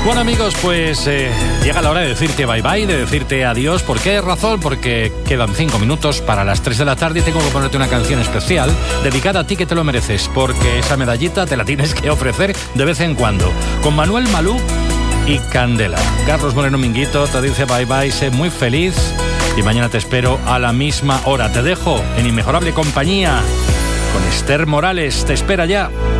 Bueno, amigos, pues llega la hora de decirte bye bye, de decirte adiós. ¿Por qué razón? Porque quedan 5 minutos para las 3 de la tarde y tengo que ponerte una canción especial dedicada a ti que te lo mereces, porque esa medallita te la tienes que ofrecer de vez en cuando. Con Manuel Malú y Candela. Carlos Moreno Minguito te dice bye bye, sé muy feliz y mañana te espero a la misma hora. Te dejo en inmejorable compañía con Esther Morales. Te espera ya.